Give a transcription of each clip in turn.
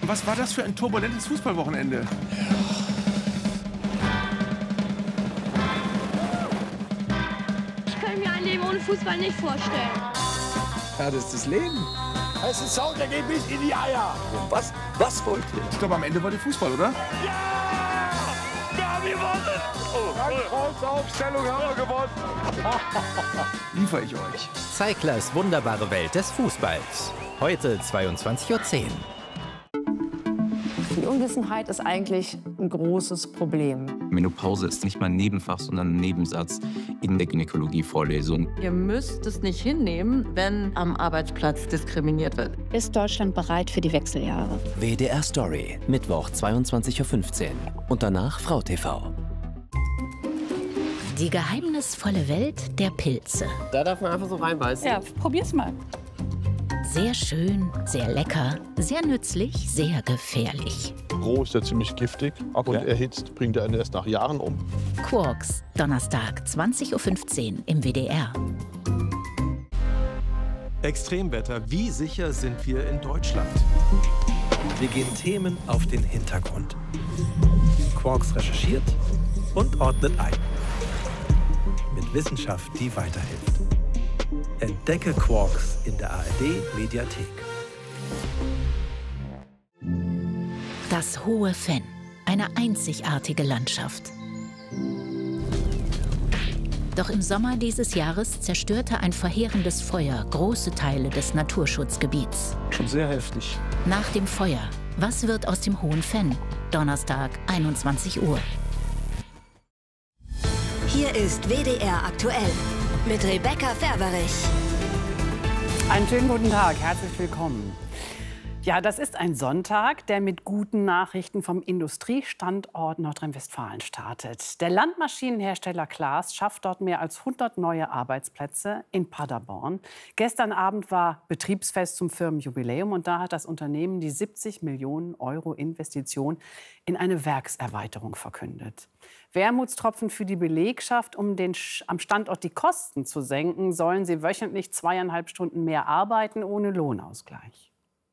Was war das für ein turbulentes Fußballwochenende? Ich kann mir ein Leben ohne Fußball nicht vorstellen. Ja, das ist das Leben. Es ist Sound, der geht bis in die Eier. Was wollt ihr? Ich glaube, am Ende war der Fußball, oder? Ja! Wir haben gewonnen! Große Aufstellung haben wir gewonnen. Liefere ich euch. Zeiglers wunderbare Welt des Fußballs. Heute 22:10 Uhr. Die Unwissenheit ist eigentlich ein großes Problem. Menopause ist nicht mal ein Nebenfach, sondern ein Nebensatz in der Gynäkologie-Vorlesung. Ihr müsst es nicht hinnehmen, wenn am Arbeitsplatz diskriminiert wird. Ist Deutschland bereit für die Wechseljahre? WDR Story, Mittwoch 22:15 Uhr. Und danach Frau TV. Die geheimnisvolle Welt der Pilze. Da darf man einfach so reinbeißen. Ja, probier's mal. Sehr schön, sehr lecker, sehr nützlich, sehr gefährlich. Roh ist er ziemlich giftig und erhitzt bringt er einen erst nach Jahren um. Quarks, Donnerstag 20:15 Uhr im WDR. Extremwetter, wie sicher sind wir in Deutschland? Wir gehen Themen auf den Hintergrund. Quarks recherchiert und ordnet ein. Mit Wissenschaft, die weiterhilft. Entdecke Quarks in der ARD-Mediathek. Das Hohe Fenn, eine einzigartige Landschaft. Doch im Sommer dieses Jahres zerstörte ein verheerendes Feuer große Teile des Naturschutzgebiets. Schon sehr heftig. Nach dem Feuer, was wird aus dem Hohen Fenn? Donnerstag, 21 Uhr. Hier ist WDR aktuell mit Rebecca Ferberich. Einen schönen guten Tag, herzlich willkommen. Ja, das ist ein Sonntag, der mit guten Nachrichten vom Industriestandort Nordrhein-Westfalen startet. Der Landmaschinenhersteller Claas schafft dort mehr als 100 neue Arbeitsplätze in Paderborn. Gestern Abend war Betriebsfest zum Firmenjubiläum und da hat das Unternehmen die 70 Millionen Euro Investition in eine Werkserweiterung verkündet. Wermutstropfen für die Belegschaft, um am Standort die Kosten zu senken, sollen sie wöchentlich 2,5 Stunden mehr arbeiten ohne Lohnausgleich.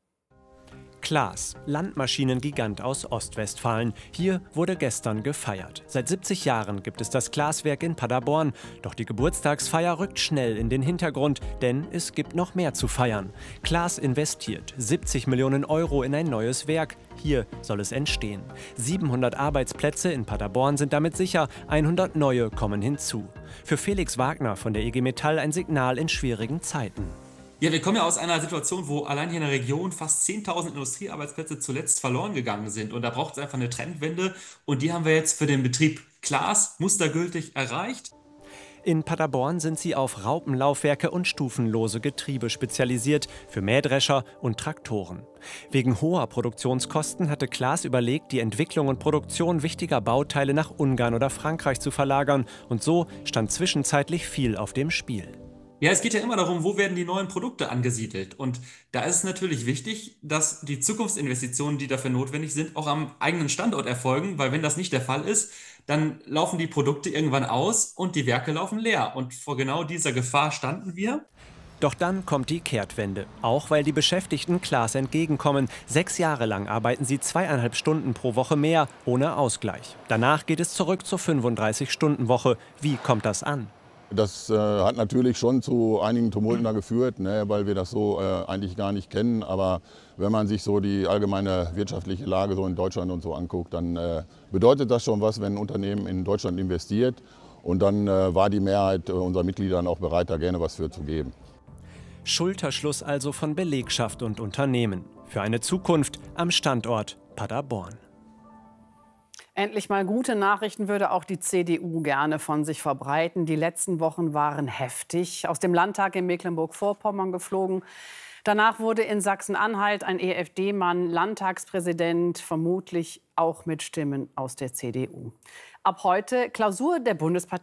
Claas, Landmaschinengigant aus Ostwestfalen. Hier wurde gestern gefeiert. Seit 70 Jahren gibt es das Claas-Werk in Paderborn. Doch die Geburtstagsfeier rückt schnell in den Hintergrund, denn es gibt noch mehr zu feiern. Claas investiert 70 Millionen Euro in ein neues Werk. Hier soll es entstehen. 700 Arbeitsplätze in Paderborn sind damit sicher, 100 neue kommen hinzu. Für Felix Wagner von der IG Metall ein Signal in schwierigen Zeiten. Ja, wir kommen ja aus einer Situation, wo allein hier in der Region fast 10.000 Industriearbeitsplätze zuletzt verloren gegangen sind. Und da braucht es einfach eine Trendwende. Und die haben wir jetzt für den Betrieb Claas mustergültig erreicht. In Paderborn sind sie auf Raupenlaufwerke und stufenlose Getriebe spezialisiert, für Mähdrescher und Traktoren. Wegen hoher Produktionskosten hatte Claas überlegt, die Entwicklung und Produktion wichtiger Bauteile nach Ungarn oder Frankreich zu verlagern. Und so stand zwischenzeitlich viel auf dem Spiel. Ja, es geht ja immer darum, wo werden die neuen Produkte angesiedelt. Und da ist es natürlich wichtig, dass die Zukunftsinvestitionen, die dafür notwendig sind, auch am eigenen Standort erfolgen. Weil wenn das nicht der Fall ist, dann laufen die Produkte irgendwann aus und die Werke laufen leer. Und vor genau dieser Gefahr standen wir. Doch dann kommt die Kehrtwende. Auch weil die Beschäftigten Claas entgegenkommen. 6 Jahre lang arbeiten sie 2,5 Stunden pro Woche mehr, ohne Ausgleich. Danach geht es zurück zur 35-Stunden-Woche. Wie kommt das an? Das hat natürlich schon zu einigen Tumulten da geführt, ne, weil wir das so eigentlich gar nicht kennen. Aber wenn man sich so die allgemeine wirtschaftliche Lage so in Deutschland und so anguckt, dann bedeutet das schon was, wenn ein Unternehmen in Deutschland investiert. Und dann war die Mehrheit unserer Mitglieder auch bereit, da gerne was für zu geben. Schulterschluss also von Belegschaft und Unternehmen. Für eine Zukunft am Standort Paderborn. Endlich mal gute Nachrichten würde auch die CDU gerne von sich verbreiten. Die letzten Wochen waren heftig. Aus dem Landtag in Mecklenburg-Vorpommern geflogen. Danach wurde in Sachsen-Anhalt ein EFD-Mann Landtagspräsident, vermutlich auch mit Stimmen aus der CDU. Ab heute Klausur der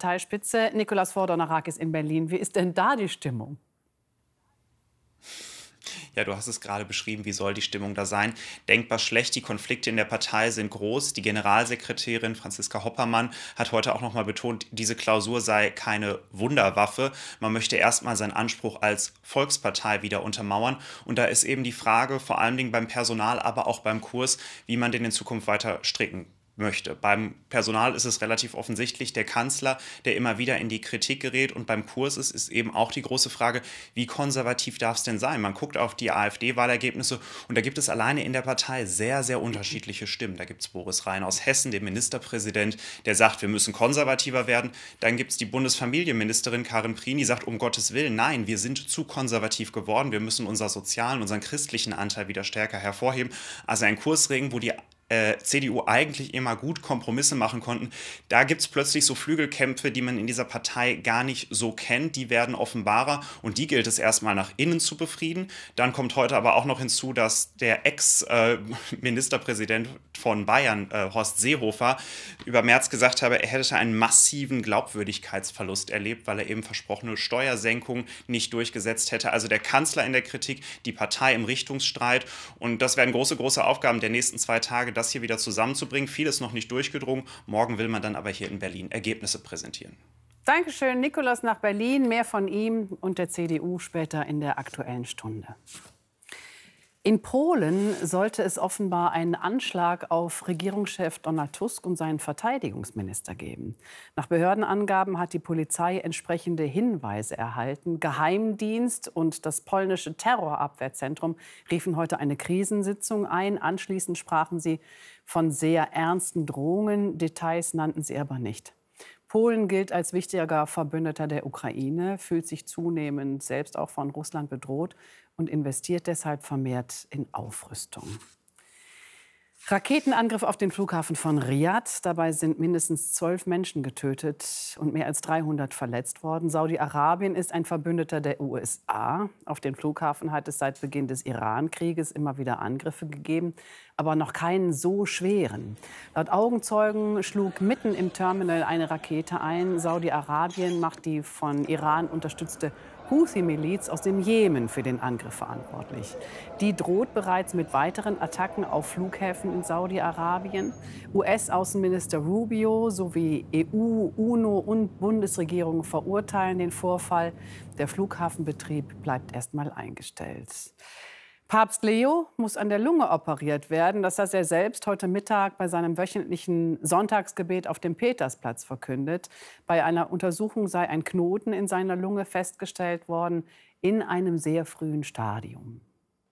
Bundesparteispitze. Nikolaus Vordonnerakis in Berlin. Wie ist denn da die Stimmung? Ja, du hast es gerade beschrieben, wie soll die Stimmung da sein? Denkbar schlecht, die Konflikte in der Partei sind groß. Die Generalsekretärin Franziska Hoppermann hat heute auch noch mal betont, diese Klausur sei keine Wunderwaffe. Man möchte erstmal seinen Anspruch als Volkspartei wieder untermauern. Und da ist eben die Frage, vor allen Dingen beim Personal, aber auch beim Kurs, wie man den in Zukunft weiter stricken möchte. Beim Personal ist es relativ offensichtlich der Kanzler, der immer wieder in die Kritik gerät, und beim Kurs ist eben auch die große Frage, wie konservativ darf es denn sein? Man guckt auf die AfD-Wahlergebnisse und da gibt es alleine in der Partei sehr, sehr unterschiedliche Stimmen. Da gibt es Boris Rhein aus Hessen, den Ministerpräsident, der sagt, wir müssen konservativer werden. Dann gibt es die Bundesfamilienministerin Karin Prien, die sagt, um Gottes Willen, nein, wir sind zu konservativ geworden, wir müssen unseren sozialen, unseren christlichen Anteil wieder stärker hervorheben. Also ein Kursregen, wo die CDU eigentlich immer gut Kompromisse machen konnten. Da gibt es plötzlich so Flügelkämpfe, die man in dieser Partei gar nicht so kennt. Die werden offenbarer und die gilt es erstmal nach innen zu befrieden. Dann kommt heute aber auch noch hinzu, dass der Ex-Ministerpräsident von Bayern, Horst Seehofer, über Merz gesagt habe, er hätte einen massiven Glaubwürdigkeitsverlust erlebt, weil er eben versprochene Steuersenkungen nicht durchgesetzt hätte. Also der Kanzler in der Kritik, die Partei im Richtungsstreit. Und das werden große, große Aufgaben der nächsten 2 Tage, das hier wieder zusammenzubringen. Vieles noch nicht durchgedrungen. Morgen will man dann aber hier in Berlin Ergebnisse präsentieren. Dankeschön, Nikolaus nach Berlin. Mehr von ihm und der CDU später in der Aktuellen Stunde. In Polen sollte es offenbar einen Anschlag auf Regierungschef Donald Tusk und seinen Verteidigungsminister geben. Nach Behördenangaben hat die Polizei entsprechende Hinweise erhalten. Geheimdienst und das polnische Terrorabwehrzentrum riefen heute eine Krisensitzung ein. Anschließend sprachen sie von sehr ernsten Drohungen. Details nannten sie aber nicht. Polen gilt als wichtiger Verbündeter der Ukraine, fühlt sich zunehmend selbst auch von Russland bedroht und investiert deshalb vermehrt in Aufrüstung. Raketenangriff auf den Flughafen von Riad. Dabei sind mindestens 12 Menschen getötet und mehr als 300 verletzt worden. Saudi-Arabien ist ein Verbündeter der USA. Auf den Flughafen hat es seit Beginn des Iran-Krieges immer wieder Angriffe gegeben, aber noch keinen so schweren. Laut Augenzeugen schlug mitten im Terminal eine Rakete ein. Saudi-Arabien macht die von Iran unterstützte Houthi-Miliz aus dem Jemen für den Angriff verantwortlich. Die droht bereits mit weiteren Attacken auf Flughäfen in Saudi-Arabien. US-Außenminister Rubio sowie EU, UNO und Bundesregierung verurteilen den Vorfall. Der Flughafenbetrieb bleibt erstmal eingestellt. Papst Leo muss an der Lunge operiert werden. Das hat er selbst heute Mittag bei seinem wöchentlichen Sonntagsgebet auf dem Petersplatz verkündet. Bei einer Untersuchung sei ein Knoten in seiner Lunge festgestellt worden, in einem sehr frühen Stadium.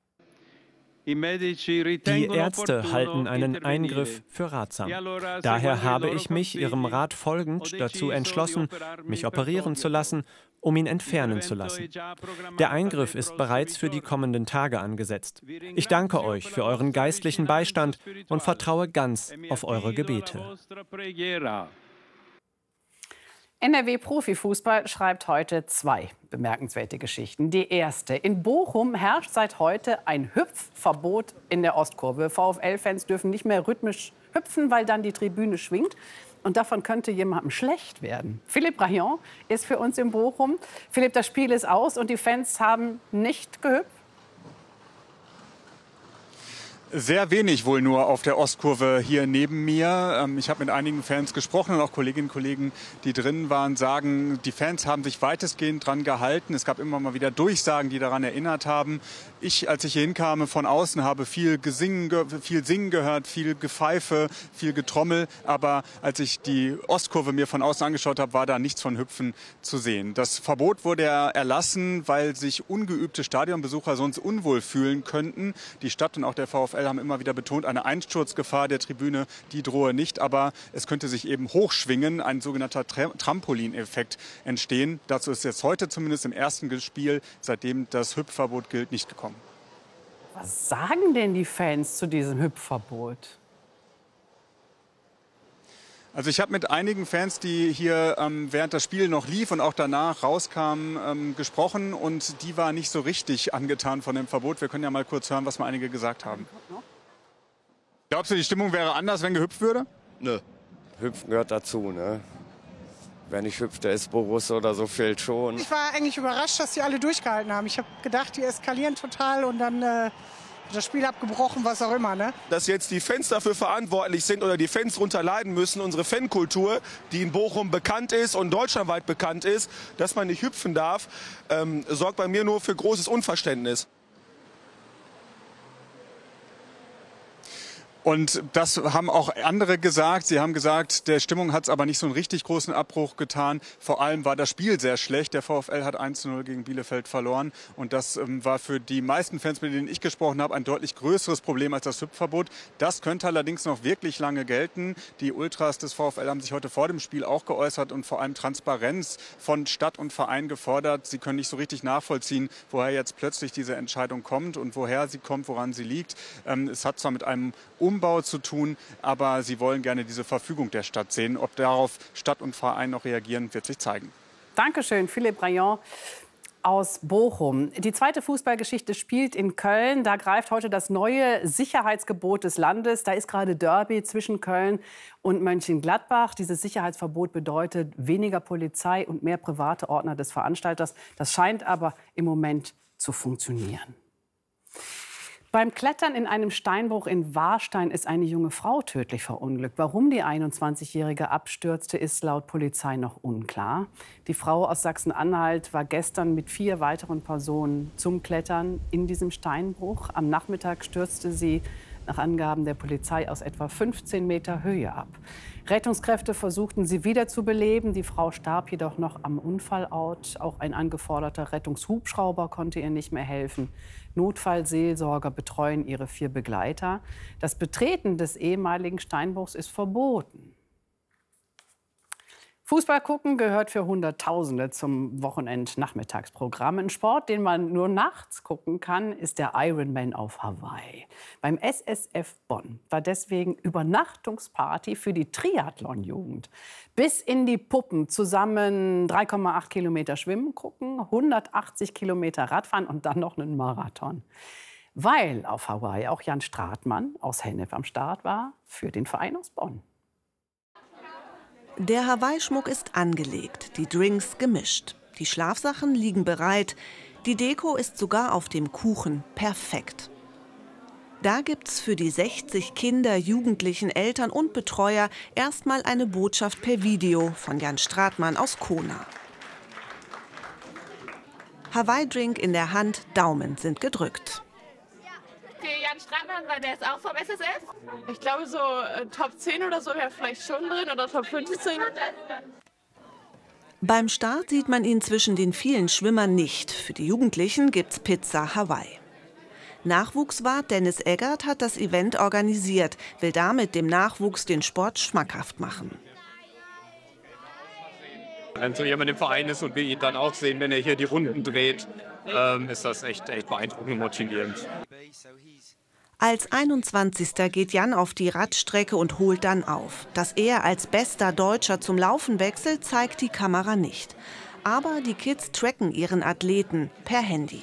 Die Ärzte halten einen Eingriff für ratsam. Daher habe ich mich ihrem Rat folgend dazu entschlossen, mich operieren zu lassen, um ihn entfernen zu lassen. Der Eingriff ist bereits für die kommenden Tage angesetzt. Ich danke euch für euren geistlichen Beistand und vertraue ganz auf eure Gebete. NRW-Profifußball schreibt heute 2 bemerkenswerte Geschichten. Die erste: In Bochum herrscht seit heute ein Hüpfverbot in der Ostkurve. VfL-Fans dürfen nicht mehr rhythmisch hüpfen, weil dann die Tribüne schwingt. Und davon könnte jemandem schlecht werden. Philipp Rayon ist für uns in Bochum. Philipp, das Spiel ist aus und die Fans haben nicht gehüpft. Sehr wenig wohl nur auf der Ostkurve hier neben mir. Ich habe mit einigen Fans gesprochen und auch Kolleginnen und Kollegen, die drin waren, sagen, die Fans haben sich weitestgehend dran gehalten. Es gab immer mal wieder Durchsagen, die daran erinnert haben. Als ich hier hinkam von außen, habe viel Singen gehört, viel Gepfeife, viel Getrommel. Aber als ich die Ostkurve mir von außen angeschaut habe, war da nichts von Hüpfen zu sehen. Das Verbot wurde erlassen, weil sich ungeübte Stadionbesucher sonst unwohl fühlen könnten. Die Stadt und auch der VfL haben immer wieder betont, eine Einsturzgefahr der Tribüne, die drohe nicht, aber es könnte sich eben hochschwingen, ein sogenannter Trampolineffekt entstehen. Dazu ist jetzt heute zumindest im ersten Spiel, seitdem das Hüpfverbot gilt, nicht gekommen. Was sagen denn die Fans zu diesem Hüpfverbot? Also ich habe mit einigen Fans, die hier während das Spiel noch lief und auch danach rauskamen, gesprochen und die waren nicht so richtig angetan von dem Verbot. Wir können ja mal kurz hören, was mal einige gesagt haben. Glaubst du, die Stimmung wäre anders, wenn gehüpft würde? Nö. Hüpfen gehört dazu, ne? Wenn ich hüpfe, der ist Borusse oder so, fehlt schon. Ich war eigentlich überrascht, dass die alle durchgehalten haben. Ich habe gedacht, die eskalieren total und dann das Spiel abgebrochen, was auch immer. Ne? Dass jetzt die Fans dafür verantwortlich sind oder die Fans darunter leiden müssen, unsere Fankultur, die in Bochum bekannt ist und deutschlandweit bekannt ist, dass man nicht hüpfen darf, sorgt bei mir nur für großes Unverständnis. Und das haben auch andere gesagt. Sie haben gesagt, der Stimmung hat es aber nicht so einen richtig großen Abbruch getan. Vor allem war das Spiel sehr schlecht. Der VfL hat 1:0 gegen Bielefeld verloren. Und das war für die meisten Fans, mit denen ich gesprochen habe, ein deutlich größeres Problem als das Hüpfverbot. Das könnte allerdings noch wirklich lange gelten. Die Ultras des VfL haben sich heute vor dem Spiel auch geäußert und vor allem Transparenz von Stadt und Verein gefordert. Sie können nicht so richtig nachvollziehen, woher jetzt plötzlich diese Entscheidung kommt und woher sie kommt, woran sie liegt. Es hat zwar mit einem Umbau zu tun, aber sie wollen gerne diese Verfügung der Stadt sehen. Ob darauf Stadt und Verein noch reagieren, wird sich zeigen. Dankeschön, Philipp Rayon aus Bochum. Die zweite Fußballgeschichte spielt in Köln. Da greift heute das neue Sicherheitsgebot des Landes. Da ist gerade Derby zwischen Köln und Mönchengladbach. Dieses Sicherheitsverbot bedeutet weniger Polizei und mehr private Ordner des Veranstalters. Das scheint aber im Moment zu funktionieren. Beim Klettern in einem Steinbruch in Warstein ist eine junge Frau tödlich verunglückt. Warum die 21-Jährige abstürzte, ist laut Polizei noch unklar. Die Frau aus Sachsen-Anhalt war gestern mit 4 weiteren Personen zum Klettern in diesem Steinbruch. Am Nachmittag stürzte sie nach Angaben der Polizei aus etwa 15 Meter Höhe ab. Rettungskräfte versuchten, sie wieder zu beleben. Die Frau starb jedoch noch am Unfallort. Auch ein angeforderter Rettungshubschrauber konnte ihr nicht mehr helfen. Notfallseelsorger betreuen ihre 4 Begleiter. Das Betreten des ehemaligen Steinbruchs ist verboten. Fußball gucken gehört für Hunderttausende zum Wochenend-Nachmittagsprogramm. Ein Sport, den man nur nachts gucken kann, ist der Ironman auf Hawaii. Beim SSF Bonn war deswegen Übernachtungsparty für die Triathlon-Jugend. Bis in die Puppen zusammen 3,8 Kilometer schwimmen gucken, 180 Kilometer Radfahren und dann noch einen Marathon. Weil auf Hawaii auch Jan Stratmann aus Hennef am Start war für den Verein aus Bonn. Der Hawaii-Schmuck ist angelegt, die Drinks gemischt. Die Schlafsachen liegen bereit. Die Deko ist sogar auf dem Kuchen perfekt. Da gibt's für die 60 Kinder, Jugendlichen, Eltern und Betreuer erstmal eine Botschaft per Video von Jan Stratmann aus Kona. Hawaii-Drink in der Hand, Daumen sind gedrückt. Für Jan Stratmann, weil der ist auch vom SSF. Ich glaube, so Top 10 oder so wäre vielleicht schon drin oder Top 15. Beim Start sieht man ihn zwischen den vielen Schwimmern nicht. Für die Jugendlichen gibt's Pizza Hawaii. Nachwuchswart Dennis Eggert hat das Event organisiert, will damit dem Nachwuchs den Sport schmackhaft machen. Wenn so jemand im Verein ist und wir ihn dann auch sehen, wenn er hier die Runden dreht, ist das echt beeindruckend und motivierend. Als 21. geht Jan auf die Radstrecke und holt dann auf. Dass er als bester Deutscher zum Laufen wechselt, zeigt die Kamera nicht. Aber die Kids tracken ihren Athleten per Handy.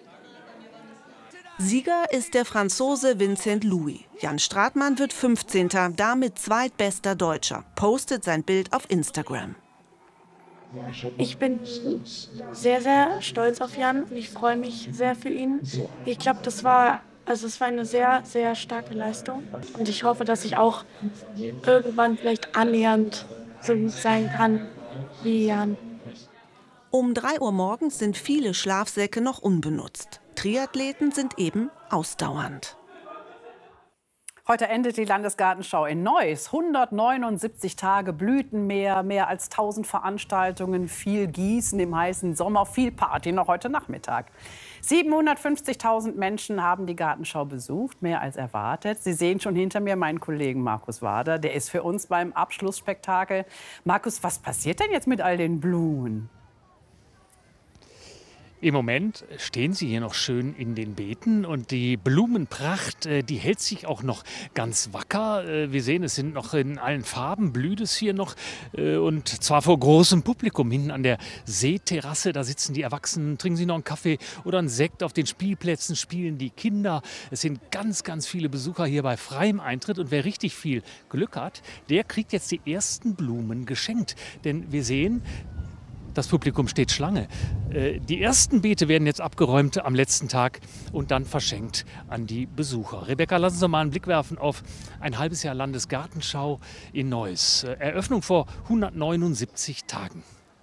Sieger ist der Franzose Vincent Louis. Jan Stratmann wird 15. damit zweitbester Deutscher. Postet sein Bild auf Instagram. Ich bin sehr, sehr stolz auf Jan und ich freue mich sehr für ihn. Ich glaube, es war eine sehr, sehr starke Leistung. Und ich hoffe, dass ich auch irgendwann vielleicht annähernd so gut sein kann wie Jan. Um 3 Uhr morgens sind viele Schlafsäcke noch unbenutzt. Triathleten sind eben ausdauernd. Heute endet die Landesgartenschau in Neuss. 179 Tage Blütenmeer, mehr als 1000 Veranstaltungen, viel Gießen im heißen Sommer, viel Party noch heute Nachmittag. 750.000 Menschen haben die Gartenschau besucht, mehr als erwartet. Sie sehen schon hinter mir meinen Kollegen Markus Wader, der ist für uns beim Abschlussspektakel. Markus, was passiert denn jetzt mit all den Blumen? Im Moment stehen sie hier noch schön in den Beeten und die Blumenpracht, die hält sich auch noch ganz wacker. Wir sehen, es sind noch in allen Farben, blüht es hier noch und zwar vor großem Publikum. Hinten an der Seeterrasse, da sitzen die Erwachsenen, trinken sie noch einen Kaffee oder einen Sekt. Auf den Spielplätzen spielen die Kinder. Es sind ganz, ganz viele Besucher hier bei freiem Eintritt und wer richtig viel Glück hat, der kriegt jetzt die ersten Blumen geschenkt. Denn wir sehen, das Publikum steht Schlange. Die ersten Beete werden jetzt abgeräumt am letzten Tag und dann verschenkt an die Besucher. Rebecca, lassen Sie mal einen Blick werfen auf ein halbes Jahr Landesgartenschau in Neuss. Eröffnung vor 179 Tagen.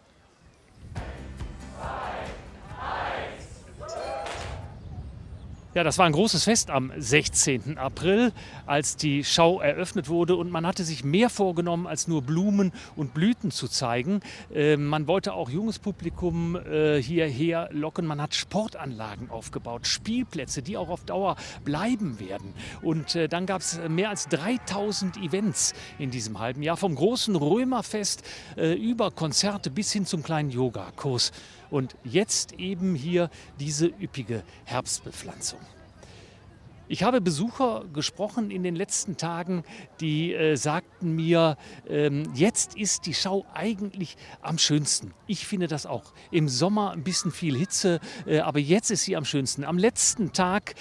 Ja, das war ein großes Fest am 16. April, als die Schau eröffnet wurde. Und man hatte sich mehr vorgenommen, als nur Blumen und Blüten zu zeigen. Man wollte auch junges Publikum hierher locken. Man hat Sportanlagen aufgebaut, Spielplätze, die auch auf Dauer bleiben werden. Und dann gab es mehr als 3000 Events in diesem halben Jahr. Vom großen Römerfest über Konzerte bis hin zum kleinen Yogakurs. Und jetzt eben hier diese üppige Herbstbepflanzung. Ich habe Besucher gesprochen in den letzten Tagen, die sagten mir, jetzt ist die Schau eigentlich am schönsten. Ich finde das auch. Im Sommer ein bisschen viel Hitze, aber jetzt ist sie am schönsten. Am letzten Tag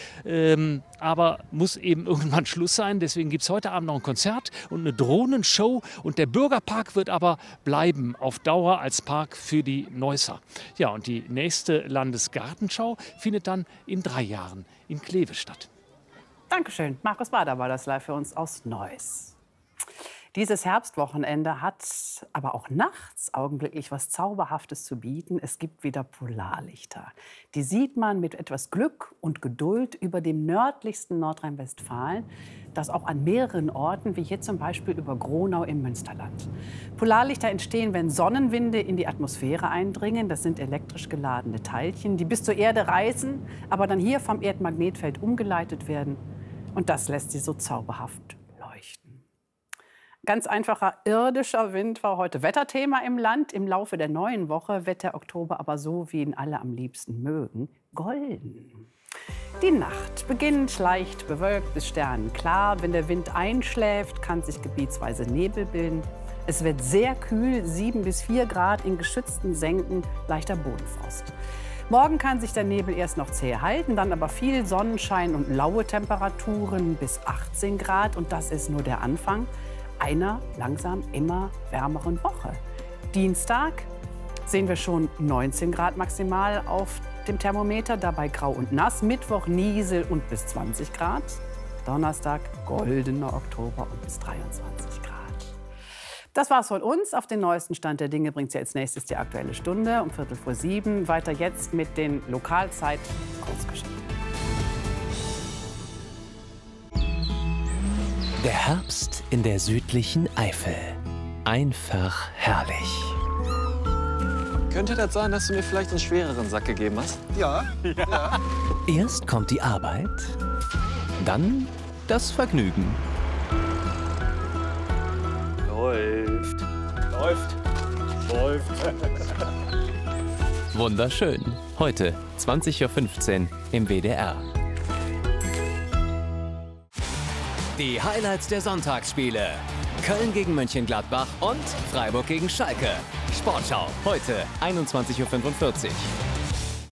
aber muss eben irgendwann Schluss sein. Deswegen gibt es heute Abend noch ein Konzert und eine Drohnenshow. Und der Bürgerpark wird aber bleiben auf Dauer als Park für die Neusser. Ja, und die nächste Landesgartenschau findet dann in 3 Jahren in Kleve statt. Dankeschön. Markus Bader war das live für uns aus Neuss. Dieses Herbstwochenende hat aber auch nachts augenblicklich was Zauberhaftes zu bieten. Es gibt wieder Polarlichter. Die sieht man mit etwas Glück und Geduld über dem nördlichsten Nordrhein-Westfalen, das auch an mehreren Orten, wie hier zum Beispiel über Gronau im Münsterland. Polarlichter entstehen, wenn Sonnenwinde in die Atmosphäre eindringen. Das sind elektrisch geladene Teilchen, die bis zur Erde reisen, aber dann hier vom Erdmagnetfeld umgeleitet werden. Und das lässt sie so zauberhaft leuchten. Ganz einfacher irdischer Wind war heute Wetterthema im Land. Im Laufe der neuen Woche wird der Oktober aber so, wie ihn alle am liebsten mögen, golden. Die Nacht beginnt leicht bewölkt bis sternenklar. Wenn der Wind einschläft, kann sich gebietsweise Nebel bilden. Es wird sehr kühl, 7 bis 4 Grad in geschützten Senken, leichter Bodenfrost. Morgen kann sich der Nebel erst noch zäh halten, dann aber viel Sonnenschein und laue Temperaturen bis 18 Grad. Und das ist nur der Anfang einer langsam immer wärmeren Woche. Dienstag sehen wir schon 19 Grad maximal auf dem Thermometer, dabei grau und nass. Mittwoch Niesel und bis 20 Grad. Donnerstag goldener Oktober und bis 23 Grad. Das war's von uns. Auf den neuesten Stand der Dinge bringt Sie als nächstes die Aktuelle Stunde um 6:15. Weiter jetzt mit den Lokalzeit-Kurzgeschichten. Der Herbst in der südlichen Eifel. Einfach herrlich. Könnte das sein, dass du mir vielleicht einen schwereren Sack gegeben hast? Ja. Erst kommt die Arbeit, dann das Vergnügen. Läuft. Wunderschön. Heute 20:15 Uhr im WDR. Die Highlights der Sonntagsspiele. Köln gegen Mönchengladbach und Freiburg gegen Schalke. Sportschau, heute 21:45 Uhr.